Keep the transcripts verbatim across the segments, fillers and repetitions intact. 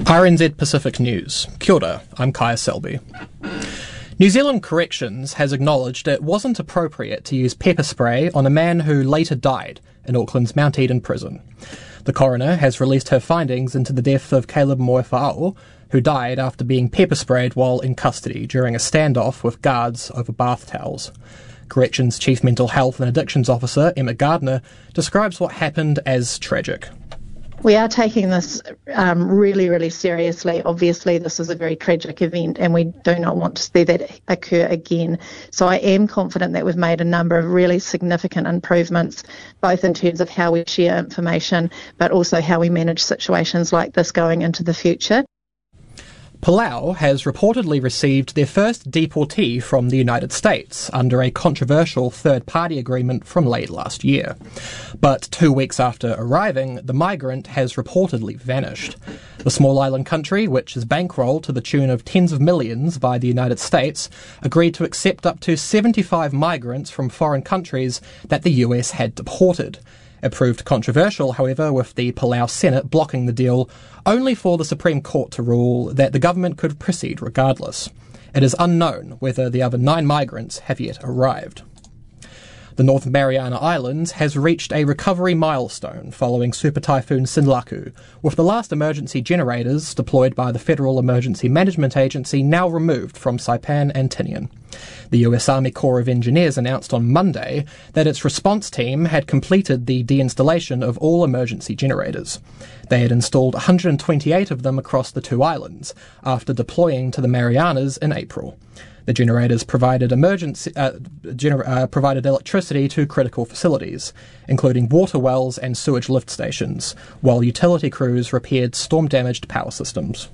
R N Z Pacific News. Kia ora, I'm Kaya Selby. New Zealand Corrections has acknowledged it wasn't appropriate to use pepper spray on a man who later died in Auckland's Mount Eden prison. The coroner has released her findings into the death of Caleb Moefa'ao, who died after being pepper sprayed while in custody during a standoff with guards over bath towels. Corrections Chief Mental Health and Addictions Officer Emma Gardner describes what happened as tragic. We are taking this um, really, really seriously. Obviously, this is a very tragic event and we do not want to see that occur again. So I am confident that we've made a number of really significant improvements, both in terms of how we share information, but also how we manage situations like this going into the future. Palau has reportedly received their first deportee from the United States under a controversial third-party agreement from late last year. But two weeks after arriving, the migrant has reportedly vanished. The small island country, which is bankrolled to the tune of tens of millions by the United States, agreed to accept up to seventy-five migrants from foreign countries that the U S had deported. It proved controversial, however, with the Palau Senate blocking the deal, only for the Supreme Court to rule that the government could proceed regardless. It is unknown whether the other nine migrants have yet arrived. The North Mariana Islands has reached a recovery milestone following Super Typhoon Sinlaku, with the last emergency generators deployed by the Federal Emergency Management Agency now removed from Saipan and Tinian. The U S Army Corps of Engineers announced on Monday that its response team had completed the deinstallation of all emergency generators. They had installed one hundred twenty-eight of them across the two islands, after deploying to the Marianas in April. The generators provided emergency uh, gener- uh, provided electricity to critical facilities, including water wells and sewage lift stations, while utility crews repaired storm-damaged power systems.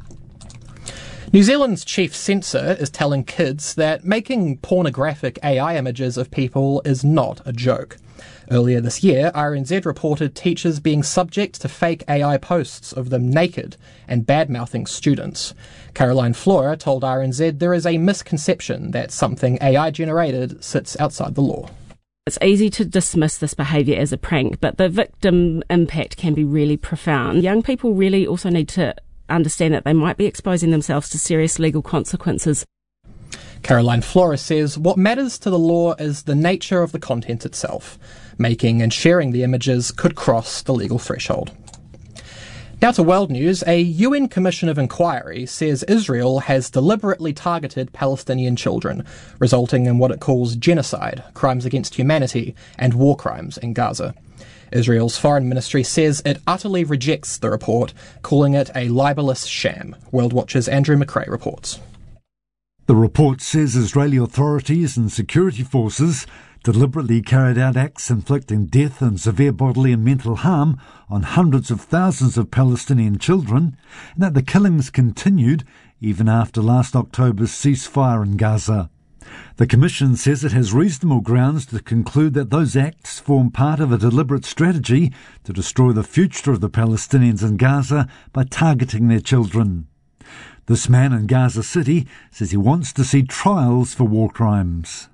New Zealand's chief censor is telling kids that making pornographic A I images of people is not a joke. Earlier this year, R N Z reported teachers being subject to fake A I posts of them naked and bad-mouthing students. Caroline Flora told R N Z there is a misconception that something A I-generated sits outside the law. It's easy to dismiss this behaviour as a prank, but the victim impact can be really profound. Young people really also need to understand that they might be exposing themselves to serious legal consequences. Caroline Flora says what matters to the law is the nature of the content itself. Making and sharing the images could cross the legal threshold. Now to world news. A U N Commission of Inquiry says Israel has deliberately targeted Palestinian children, resulting in what it calls genocide, crimes against humanity, and war crimes in Gaza. Israel's foreign ministry says it utterly rejects the report, calling it a libelous sham. World Watch's Andrew McRae reports. The report says Israeli authorities and security forces deliberately carried out acts inflicting death and severe bodily and mental harm on hundreds of thousands of Palestinian children, and that the killings continued even after last October's ceasefire in Gaza. The Commission says it has reasonable grounds to conclude that those acts form part of a deliberate strategy to destroy the future of the Palestinians in Gaza by targeting their children. This man in Gaza City says he wants to see trials for war crimes.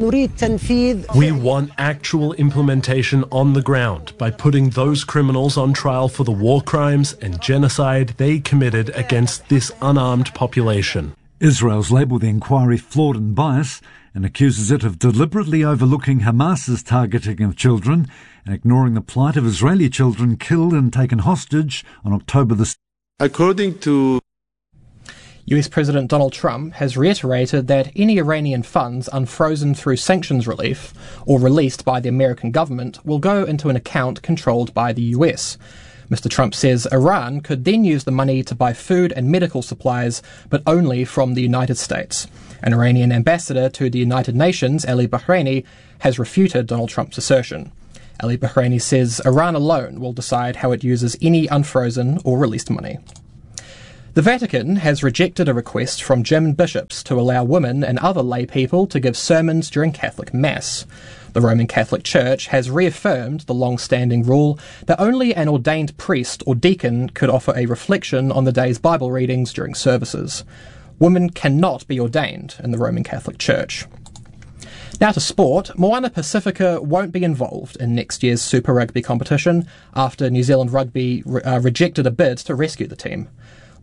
We want actual implementation on the ground by putting those criminals on trial for the war crimes and genocide they committed against this unarmed population. Israel's labelled the inquiry flawed and biased and accuses it of deliberately overlooking Hamas's targeting of children and ignoring the plight of Israeli children killed and taken hostage on October the sixth. According to U S President Donald Trump has reiterated that any Iranian funds unfrozen through sanctions relief or released by the American government will go into an account controlled by the U S. Mister Trump says Iran could then use the money to buy food and medical supplies, but only from the United States. An Iranian ambassador to the United Nations, Ali Bahraini, has refuted Donald Trump's assertion. Ali Bahraini says Iran alone will decide how it uses any unfrozen or released money. The Vatican has rejected a request from German bishops to allow women and other lay people to give sermons during Catholic Mass. The Roman Catholic Church has reaffirmed the long-standing rule that only an ordained priest or deacon could offer a reflection on the day's Bible readings during services. Women cannot be ordained in the Roman Catholic Church. Now to sport. Moana Pacifica won't be involved in next year's Super Rugby competition after New Zealand Rugby re- uh, rejected a bid to rescue the team.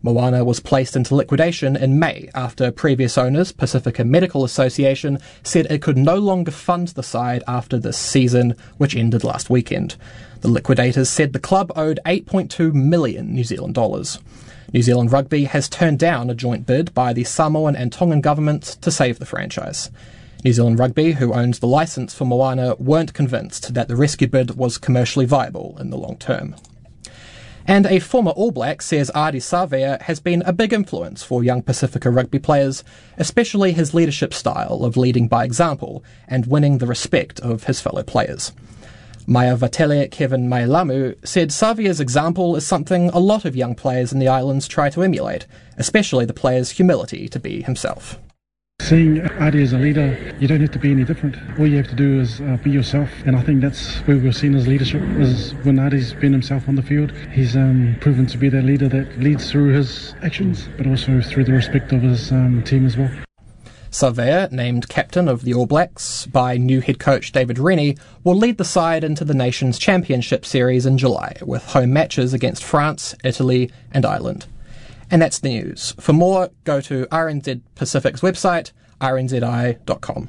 Moana was placed into liquidation in May after previous owners, Pacifica Medical Association, said it could no longer fund the side after this season, which ended last weekend. The liquidators said the club owed eight point two million New Zealand dollars. New Zealand Rugby has turned down a joint bid by the Samoan and Tongan governments to save the franchise. New Zealand Rugby, who owns the licence for Moana, weren't convinced that the rescue bid was commercially viable in the long term. And a former All Black says Ardie Savea has been a big influence for young Pacifica rugby players, especially his leadership style of leading by example and winning the respect of his fellow players. Maya Vatele Kevin Mailamu said Savea's example is something a lot of young players in the islands try to emulate, especially the player's humility to be himself. Seeing Ardie as a leader, you don't have to be any different. All you have to do is uh, be yourself, and I think that's where we've seen his leadership, is when Ardie's been himself on the field. He's um, proven to be that leader that leads through his actions, but also through the respect of his um, team as well. Savea, named captain of the All Blacks by new head coach David Rennie, will lead the side into the nation's championship series in July, with home matches against France, Italy and Ireland. And that's the news. For more, go to R N Z Pacific's website, r n z i dot com.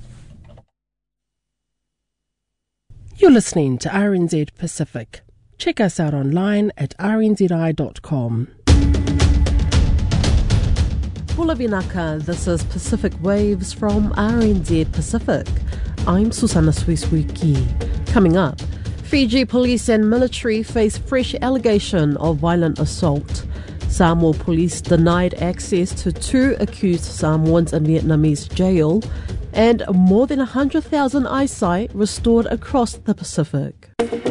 You're listening to R N Z Pacific. Check us out online at r n z i dot com. Pula Vinaka, this is Pacific Waves from R N Z Pacific. I'm Susanna Swiswiki. Coming up, Fiji police and military face fresh allegation of violent assault. Samoa police denied access to two accused Samoans in Vietnamese jail, and more than one hundred thousand eyesight restored across the Pacific.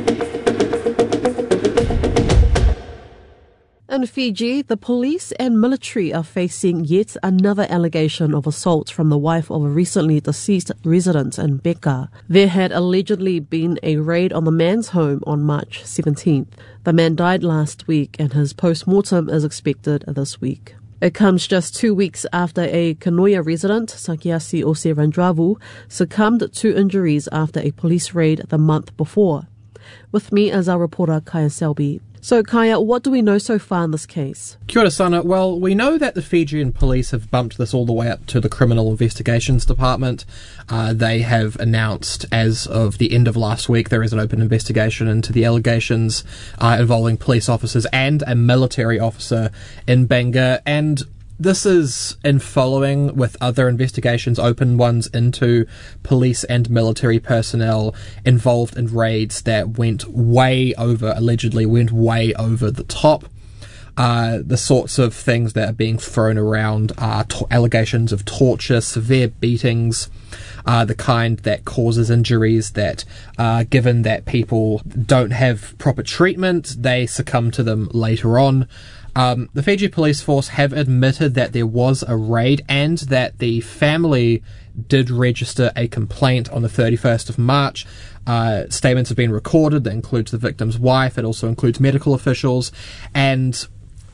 In Fiji, the police and military are facing yet another allegation of assault from the wife of a recently deceased resident in Beka. There had allegedly been a raid on the man's home on March seventeenth. The man died last week and his post-mortem is expected this week. It comes just two weeks after a Kanoia resident, Sakiasi Oserandravu, succumbed to injuries after a police raid the month before. With me is our reporter Kaya Selby. So, Kaya, what do we know so far in this case? Kia ora, Sana. Well, we know that the Fijian police have bumped this all the way up to the Criminal Investigations Department. Uh, they have announced, as of the end of last week, there is an open investigation into the allegations uh, involving police officers and a military officer in Benga, and this is in following with other investigations, open ones into police and military personnel involved in raids that went way over, allegedly went way over the top. Uh, the sorts of things that are being thrown around are to- allegations of torture, severe beatings, uh, the kind that causes injuries that, uh, given that people don't have proper treatment, they succumb to them later on. Um, the Fiji Police Force have admitted that there was a raid and that the family did register a complaint on the thirty-first of March. Uh, statements have been recorded that includes the victim's wife. It also includes medical officials. And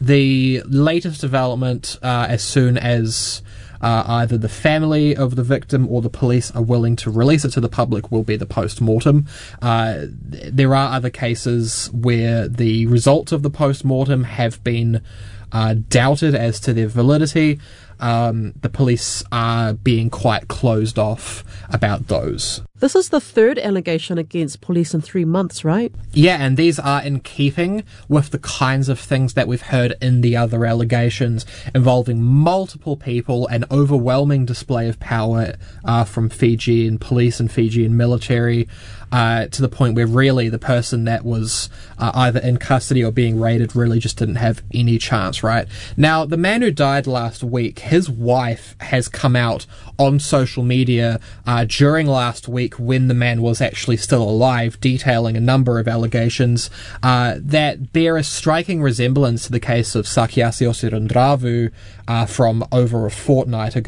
the latest development, uh, as soon as uh, either the family of the victim or the police are willing to release it to the public, will be the post-mortem. Uh, there are other cases where the results of the post-mortem have been uh, doubted as to their validity. Um, the police are being quite closed off about those. This is the third allegation against police in three months, right? Yeah, and these are in keeping with the kinds of things that we've heard in the other allegations, involving multiple people, an overwhelming display of power uh, from Fijian police and Fijian military, uh, to the point where really the person that was uh, either in custody or being raided really just didn't have any chance, right? Now, the man who died last week, his wife has come out on social media uh, during last week when the man was actually still alive, detailing a number of allegations uh, that bear a striking resemblance to the case of Sakiasi Oserandravu uh, from over a fortnight ago.